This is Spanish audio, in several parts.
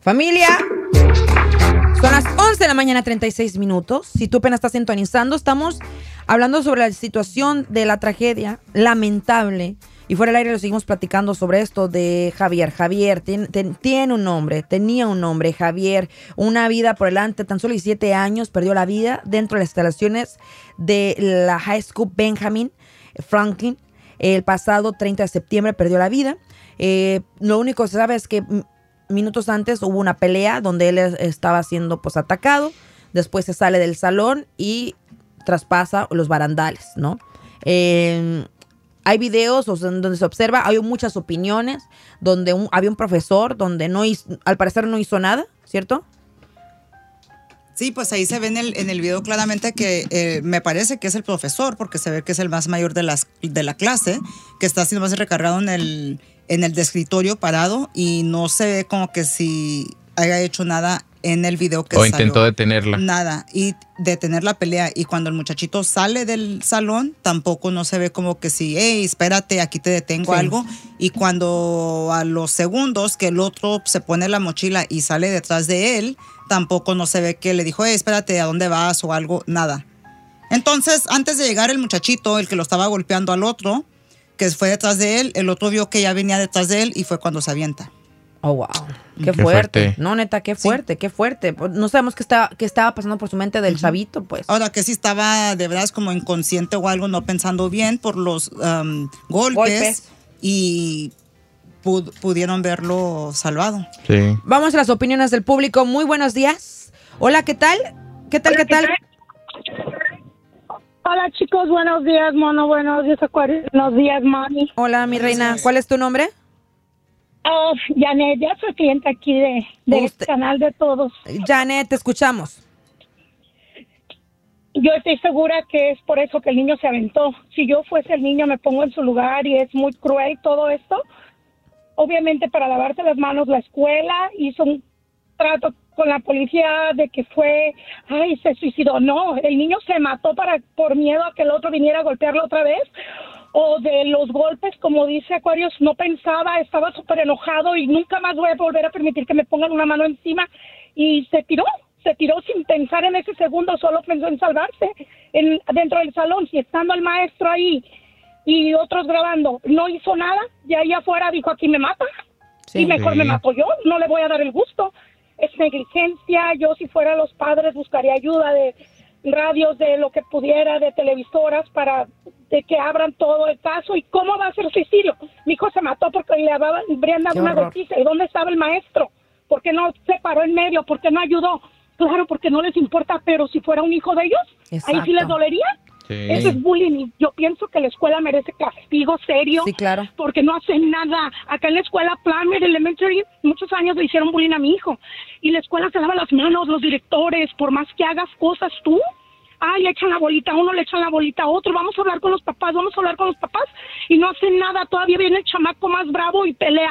Familia, son las 11 de la mañana, 36 minutos. Si tú apenas estás sintonizando, estamos hablando sobre la situación de la tragedia lamentable. Y fuera del aire lo seguimos platicando sobre esto de Javier. Javier tiene un nombre, tenía un nombre, Javier. Una vida por delante, tan solo 17 años, perdió la vida dentro de las instalaciones de la High School Benjamin Franklin. El pasado 30 de septiembre perdió la vida. Lo único que se sabe es que minutos antes hubo una pelea donde él estaba siendo pues atacado. Después se sale del salón y traspasa los barandales, ¿no? Hay videos donde se observa, hay muchas opiniones, donde había un profesor donde al parecer no hizo nada, ¿cierto? Sí, pues ahí se ve en el video claramente que me parece que es el profesor, porque se ve que es el más mayor de la clase, que está siendo más recargado en el de escritorio parado, y no se ve como que si haya hecho nada en el video que salió. O intentó detenerla. Nada, y detener la pelea. Y cuando el muchachito sale del salón, tampoco no se ve como que si, hey, espérate, aquí te detengo, sí, algo. Y cuando a los segundos que el otro se pone la mochila y sale detrás de él, tampoco no se ve que le dijo, hey, espérate, ¿a dónde vas? O algo, nada. Entonces, antes de llegar el muchachito, el que lo estaba golpeando al otro, que fue detrás de él, el otro vio que ya venía detrás de él y fue cuando se avienta. Oh, wow. Qué fuerte. No, neta, qué fuerte, sí, qué fuerte. No sabemos qué estaba pasando por su mente del chavito, pues. Ahora, que si estaba de verdad como inconsciente o algo, no pensando bien por los golpes. Y pudieron verlo salvado. Sí. Vamos a las opiniones del público. Muy buenos días. Hola, ¿qué tal? ¿Qué tal? Hola, chicos, buenos días, mono, buenos días, Acuario, buenos días, mami. Hola, mi reina. ¿Cuál es tu nombre? Janet, ya soy cliente aquí del canal de todos. Janet, te escuchamos. Yo estoy segura que es por eso que el niño se aventó. Si yo fuese el niño, me pongo en su lugar, y es muy cruel todo esto. Obviamente, para lavarse las manos, la escuela hizo un trato con la policía de que se suicidó. No, el niño se mató por miedo a que el otro viniera a golpearlo otra vez. O de los golpes, como dice Aquarius, no pensaba, estaba súper enojado y nunca más voy a volver a permitir que me pongan una mano encima. Y se tiró sin pensar en ese segundo, solo pensó en salvarse dentro del salón. Y estando el maestro ahí y otros grabando, no hizo nada, y ahí afuera dijo, aquí me mata, sí, y mejor me mato yo, no le voy a dar el gusto. Es negligencia. Yo, si fuera los padres, buscaría ayuda de radios, de lo que pudiera, de televisoras, de que abran todo el caso. ¿Y cómo va a ser suicidio? Mi hijo se mató porque le habrían dado una golpiza. ¿Y dónde estaba el maestro? ¿Por qué no se paró en medio? ¿Por qué no ayudó? Claro, porque no les importa, pero si fuera un hijo de ellos, exacto, ahí sí les dolería. Sí. Eso es bullying, y yo pienso que la escuela merece castigo serio. Sí, claro. Porque no hacen nada. Acá en la escuela Plummer Elementary, muchos años le hicieron bullying a mi hijo. Y la escuela se lava las manos, los directores, por más que hagas cosas tú. Le echan la bolita a uno, le echan la bolita a otro. Vamos a hablar con los papás, y no hacen nada. Todavía viene el chamaco más bravo y pelea.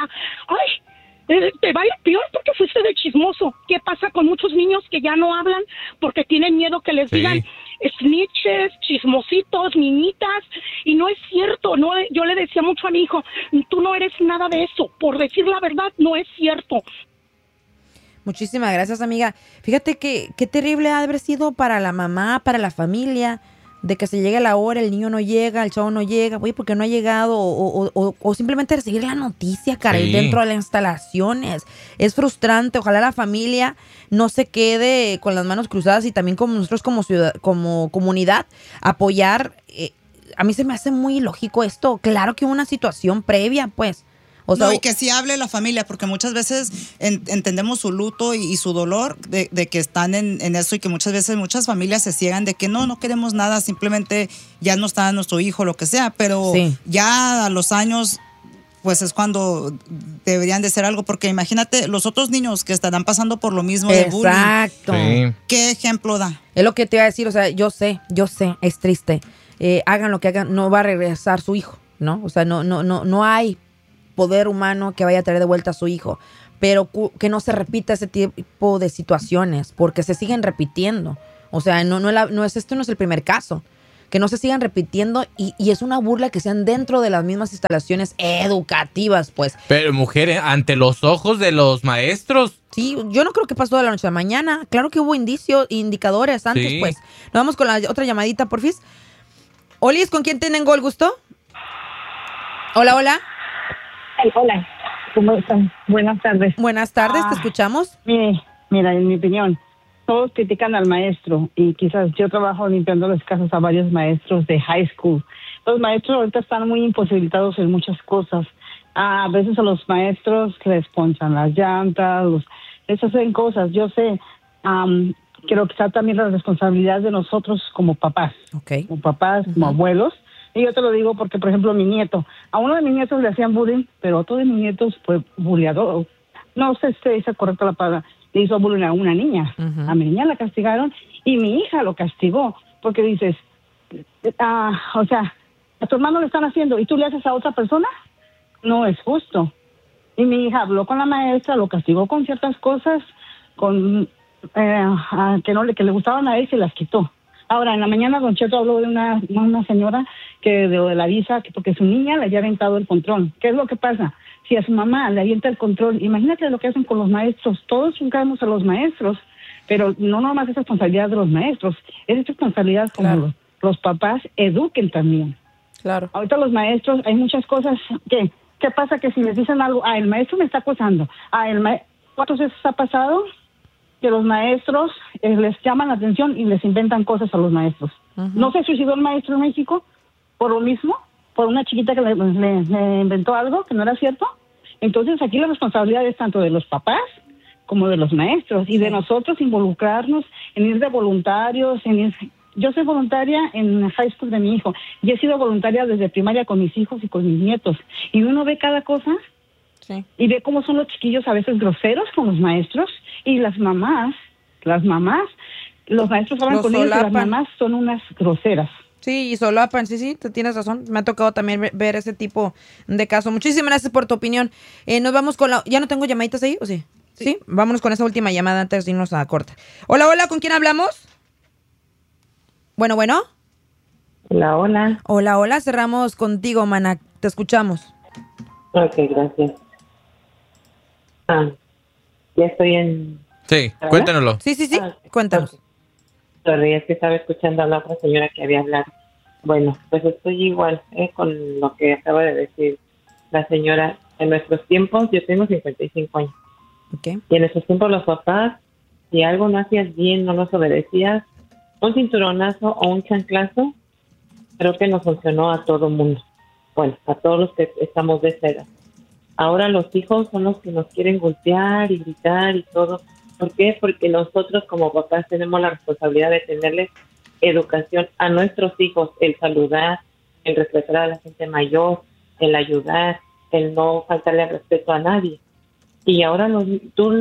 Te va a ir peor porque fuiste de chismoso. ¿Qué pasa con muchos niños que ya no hablan porque tienen miedo que les digan snitches, chismositos, niñitas? Y no es cierto. No, yo le decía mucho a mi hijo, tú no eres nada de eso. Por decir la verdad, no es cierto. Muchísimas gracias, amiga. Fíjate que qué terrible ha de haber sido para la mamá, para la familia, de que se llegue la hora, el niño no llega, el chavo no llega, oye, porque no ha llegado, o simplemente recibir la noticia, caray, sí, dentro de las instalaciones. Es frustrante. Ojalá la familia no se quede con las manos cruzadas, y también como nosotros como comunidad apoyar. A mí se me hace muy ilógico esto. Claro que hubo una situación previa, pues. O sea, y que sí hable la familia, porque muchas veces entendemos su luto y su dolor de que están en eso, y que muchas veces muchas familias se ciegan de que no queremos nada, simplemente ya no está nuestro hijo, lo que sea, pero sí, ya a los años pues es cuando deberían de ser algo, porque imagínate los otros niños que estarán pasando por lo mismo de bullying. Exacto. Sí. ¿Qué ejemplo da? Es lo que te iba a decir, o sea, yo sé, es triste. Hagan lo que hagan, no va a regresar su hijo, ¿no? O sea, no hay poder humano que vaya a traer de vuelta a su hijo, pero que no se repita ese tipo de situaciones, porque se siguen repitiendo. O sea, esto no es el primer caso. que no se sigan repitiendo y es una burla que sean dentro de las mismas instalaciones educativas, pues. Pero mujeres, ante los ojos de los maestros. Sí, yo no creo que pasó de la noche a la mañana. Claro que hubo indicadores antes, Sí. pues. Nos vamos con la otra llamadita, porfis. Olis, ¿con quién tengo el gusto? Hola, hola. Ay, hola, ¿cómo están? Buenas tardes. Buenas tardes, te escuchamos. Mira, en mi opinión, todos critican al maestro y quizás yo trabajo limpiando las casas a varios maestros de high school. Los maestros ahorita están muy imposibilitados en muchas cosas. A veces a los maestros les ponchan las llantas, les hacen cosas. Yo sé, creo que está también la responsabilidad de nosotros como papás, como papás, como abuelos. Y yo te lo digo porque, por ejemplo, mi nieto, a uno de mis nietos le hacían bullying, pero otro de mis nietos fue bulleador. No sé si es correcta la palabra. Le hizo bullying a una niña. A mi niña la castigaron y mi hija lo castigó. Porque dices, o sea, a tu hermano le están haciendo y tú le haces a otra persona, no es justo. Y mi hija habló con la maestra, lo castigó con ciertas cosas, que le gustaban a él, se las quitó. Ahora, en la mañana Don Cheto habló de una señora que de la visa, que porque su niña le había aventado el control. ¿Qué es lo que pasa? Si a su mamá le avienta el control, imagínate lo que hacen con los maestros. Todos juzgamos a los maestros, pero no nomás es responsabilidad de los maestros, es responsabilidad como los papás eduquen también. Claro. Ahorita los maestros, hay muchas cosas que... ¿Qué pasa? Que si les dicen algo, el maestro me está acosando. ¿Cuántas veces ha pasado que los maestros les llaman la atención y les inventan cosas a los maestros? ¿No se suicidó el maestro en México por lo mismo? ¿Por una chiquita que le inventó algo que no era cierto? Entonces aquí la responsabilidad es tanto de los papás como de los maestros y de nosotros involucrarnos en ir de voluntarios, Yo soy voluntaria en el high school de mi hijo y he sido voluntaria desde primaria con mis hijos y con mis nietos. Y uno ve cada cosa y ve cómo son los chiquillos a veces groseros con los maestros y las mamás, los maestros hablan con ellos y las mamás son unas groseras. Sí, y solapan, sí, tienes razón. Me ha tocado también ver ese tipo de caso. Muchísimas gracias por tu opinión. Nos vamos con ¿Ya no tengo llamaditas ahí o sí? Sí, vámonos con esa última llamada antes de irnos a corta. Hola, ¿con quién hablamos? Bueno. Hola, cerramos contigo, mana. Te escuchamos. Ok, gracias. Ya estoy en... Sí, cuéntanoslo. Sí, cuéntanos. Sorry, es que estaba escuchando a la otra señora que había hablado. Bueno, pues estoy igual con lo que acaba de decir la señora. En nuestros tiempos, yo tengo 55 años. Okay. Y en esos tiempos los papás, si algo no hacías bien, no los obedecías, un cinturonazo o un chanclazo, creo que nos funcionó a todo mundo. Bueno, a todos los que estamos de esa edad. Ahora los hijos son los que nos quieren golpear y gritar y todo. ¿Por qué? Porque nosotros como papás tenemos la responsabilidad de tenerles educación a nuestros hijos, el saludar, el respetar a la gente mayor, el ayudar, el no faltarle al respeto a nadie. Y ahora los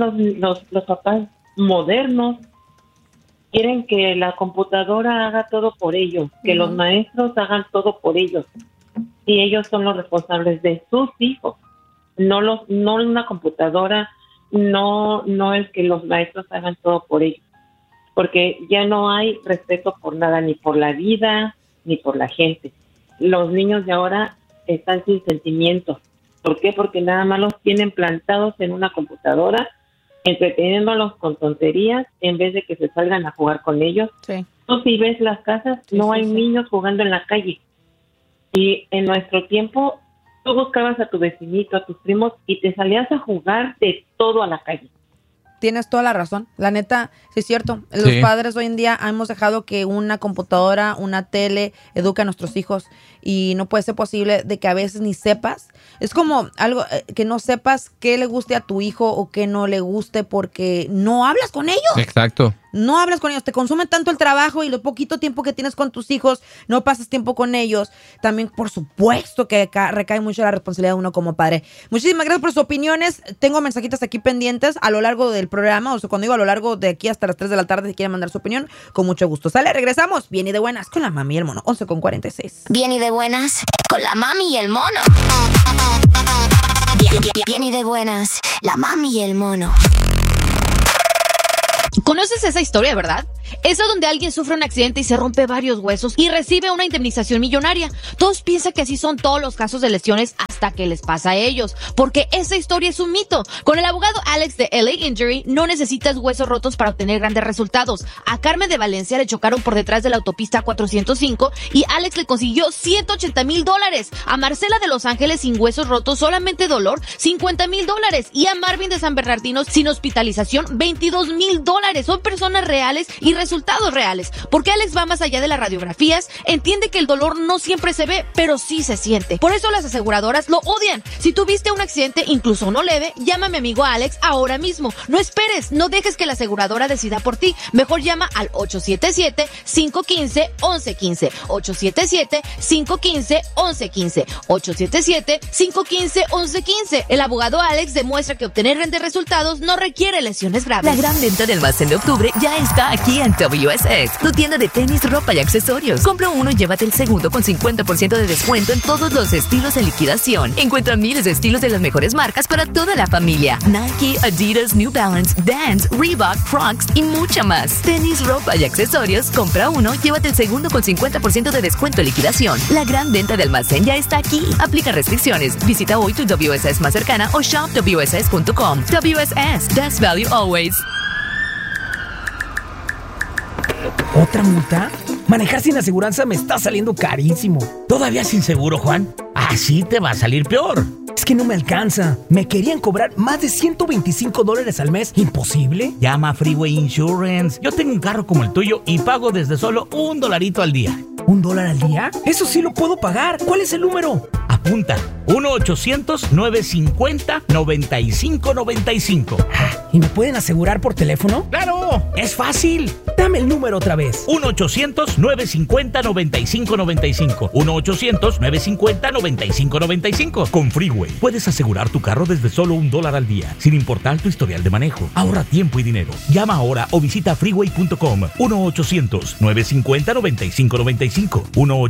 papás modernos quieren que la computadora haga todo por ellos, que los maestros hagan todo por ellos. Y ellos son los responsables de sus hijos, no una computadora, no es que los maestros hagan todo por ellos. Porque ya no hay respeto por nada, ni por la vida, ni por la gente. Los niños de ahora están sin sentimientos. ¿Por qué? Porque nada más los tienen plantados en una computadora, entreteniéndolos con tonterías en vez de que se salgan a jugar con ellos. Sí. Tú si ves las casas, no hay niños jugando en la calle. Y en nuestro tiempo, tú buscabas a tu vecinito, a tus primos y te salías a jugar de todo a la calle. Tienes toda la razón. La neta, sí es cierto. Los padres hoy en día hemos dejado que una computadora, una tele eduque a nuestros hijos y no puede ser posible de que a veces ni sepas. Es como algo que no sepas qué le guste a tu hijo o qué no le guste porque no hablas con ellos. Exacto. No hablas con ellos, te consume tanto el trabajo y lo poquito tiempo que tienes con tus hijos, no pasas tiempo con ellos. También, por supuesto, que recae mucho la responsabilidad de uno como padre. Muchísimas gracias por sus opiniones. Tengo mensajitas aquí pendientes a lo largo del programa, o sea, cuando digo a lo largo de aquí hasta las 3 de la tarde, si quieren mandar su opinión, con mucho gusto. Sale, regresamos, bien y de buenas, con la mami y el mono, 11:46. Bien y de buenas, con la mami y el mono. Bien y de buenas, la mami y el mono. ¿Conoces esa historia, verdad? Esa donde alguien sufre un accidente y se rompe varios huesos y recibe una indemnización millonaria. Todos piensan que así son todos los casos de lesiones hasta que les pasa a ellos, porque esa historia es un mito. Con el abogado Alex de LA Injury no necesitas huesos rotos para obtener grandes resultados. A Carmen de Valencia le chocaron por detrás de la autopista 405 y Alex le consiguió $180,000. A Marcela de Los Ángeles sin huesos rotos, solamente dolor, $50,000. Y a Marvin de San Bernardino sin hospitalización, $22,000. Son personas reales y resultados reales. Porque Alex va más allá de las radiografías, entiende que el dolor no siempre se ve, pero sí se siente. Por eso las aseguradoras lo odian. Si tuviste un accidente, incluso no leve, llama a mi amigo Alex ahora mismo. No esperes, no dejes que la aseguradora decida por ti. Mejor llama al 877-515-1115. 877-515-1115. 877-515-1115. El abogado Alex demuestra que obtener grandes resultados no requiere lesiones graves. La gran venta del almacén de octubre ya está aquí en WSX, tu tienda de tenis, ropa y accesorios. Compra uno y llévate el segundo con 50% de descuento en todos los estilos en liquidación. Encuentra miles de estilos de las mejores marcas para toda la familia. Nike, Adidas, New Balance, Vans, Reebok, Crocs y mucha más. Tenis, ropa y accesorios. Compra uno, llévate el segundo con 50% de descuento en liquidación. La gran venta de almacén ya está aquí. Aplica restricciones. Visita hoy tu WSS más cercana o shop WSS.com. WSS, best value always. ¿Otra multa? Manejar sin aseguranza me está saliendo carísimo. ¿Todavía sin seguro, Juan? Así te va a salir peor. Es que no me alcanza. Me querían cobrar más de $125 al mes. ¿Imposible? Llama a Freeway Insurance. Yo tengo un carro como el tuyo y pago desde solo $1 al día. ¿$1 al día? Eso sí lo puedo pagar. ¿Cuál es el número? Apunta. 1-800-950-9595. ¿Y me pueden asegurar por teléfono? ¡Claro! ¡Es fácil! Dame el número otra vez. 1-800-950-9595. 1-800-950-9595. Con Freeway puedes asegurar tu carro desde solo $1 al día, sin importar tu historial de manejo. Ahorra tiempo y dinero. Llama ahora o visita freeway.com. 1-800-950-9595.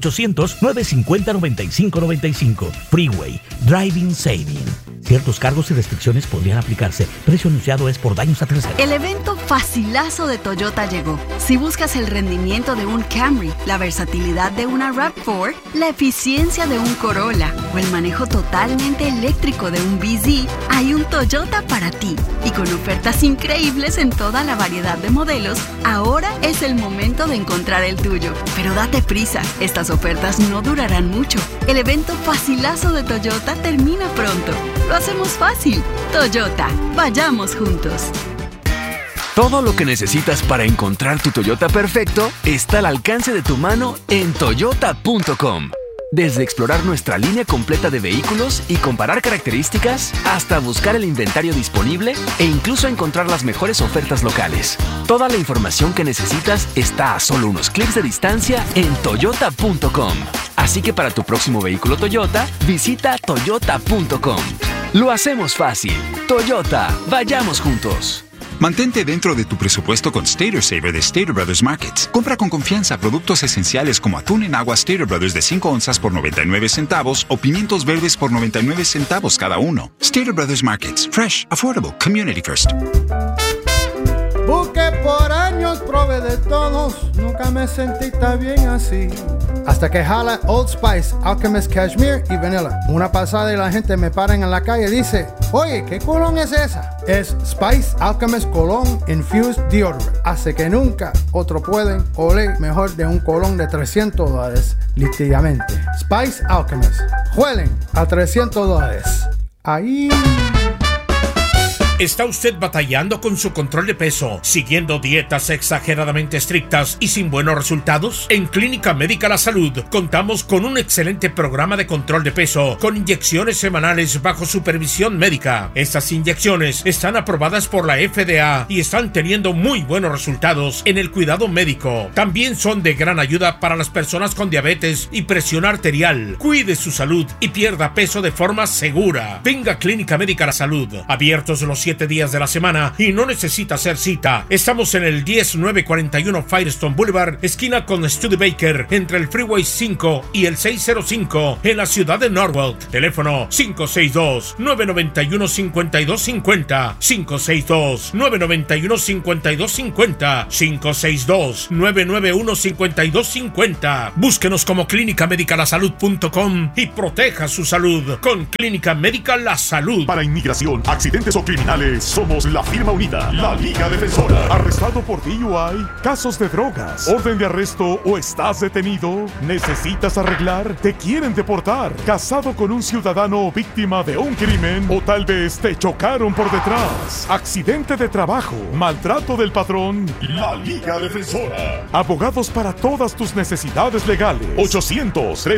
1-800-950-9595. Freeway. Driving Saving. Ciertos cargos y restricciones podrían aplicarse. Precio anunciado es por daños a terceros. El evento facilazo de Toyota llegó. Si buscas el rendimiento de un Camry, la versatilidad de una RAV4, la eficiencia de un Corolla o el manejo totalmente eléctrico de un BZ, hay un Toyota para ti. Y con ofertas increíbles en toda la variedad de modelos, ahora es el momento de encontrar el tuyo. Pero date prisa, estas ofertas no durarán mucho. El evento facilazo de Toyota termina pronto. Lo hacemos fácil. Toyota, vayamos juntos. Todo lo que necesitas para encontrar tu Toyota perfecto está al alcance de tu mano en toyota.com. Desde explorar nuestra línea completa de vehículos y comparar características, hasta buscar el inventario disponible e incluso encontrar las mejores ofertas locales. Toda la información que necesitas está a solo unos clics de distancia en toyota.com. Así que para tu próximo vehículo Toyota, visita toyota.com. Lo hacemos fácil. Toyota, vayamos juntos. Mantente dentro de tu presupuesto con Stater Saver de Stater Brothers Markets. Compra con confianza productos esenciales como atún en agua Stater Brothers de 5 onzas por 99 centavos o pimientos verdes por 99 centavos cada uno. Stater Brothers Markets. Fresh, affordable, community first. Busqué por años, probé de todos, nunca me sentí tan bien así. Hasta que jala Old Spice, Alchemist Cashmere y Vanilla. Una pasada y la gente me para en la calle y dice, oye, ¿qué colón es esa? Es Spice Alchemist Cologne Infused Deodorant. Hace que nunca otro pueden oler mejor de un colón de $300, literalmente. Spice Alchemist. Huelen a $300. Ahí... ¿Está usted batallando con su control de peso, siguiendo dietas exageradamente estrictas y sin buenos resultados? En Clínica Médica La Salud contamos con un excelente programa de control de peso con inyecciones semanales bajo supervisión médica. Estas inyecciones están aprobadas por la FDA y están teniendo muy buenos resultados en el cuidado médico. También son de gran ayuda para las personas con diabetes y presión arterial. Cuide su salud y pierda peso de forma segura. Venga a Clínica Médica La Salud, abiertos los 7 días de la semana y no necesita hacer cita. Estamos en el 10941 Firestone Boulevard, esquina con Studebaker, entre el Freeway 5 y el 605 en la ciudad de Norwalk. Teléfono 562-991-5250, 562-991-5250, 562-991-5250. Búsquenos como clínicamedicalasalud.com y proteja su salud con Clínica Médica La Salud. Para inmigración, accidentes o criminales, somos la firma unida, la Liga Defensora. ¿Arrestado por DUI? ¿Casos de drogas? ¿Orden de arresto o estás detenido? ¿Necesitas arreglar? ¿Te quieren deportar? ¿Casado con un ciudadano víctima de un crimen? ¿O tal vez te chocaron por detrás? ¿Accidente de trabajo? ¿Maltrato del patrón? La Liga Defensora. Abogados para todas tus necesidades legales. 800